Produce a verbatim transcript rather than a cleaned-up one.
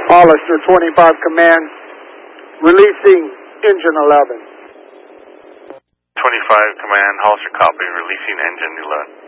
Hollister twenty-five Command, releasing engine eleven. twenty-five Command, Hollister copy, releasing engine eleven.